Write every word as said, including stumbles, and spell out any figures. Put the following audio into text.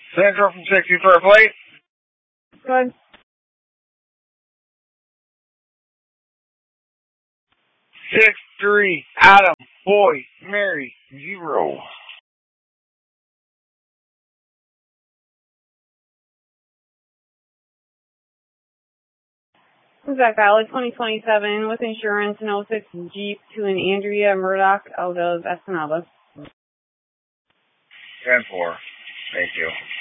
Central from sixty-four plate. Good. Six three Adam Boy Mary zero. Who's that valid twenty twenty-seven with insurance and oh six Jeep to an Andrea Murdoch out of Escanaba. ten four. Thank you.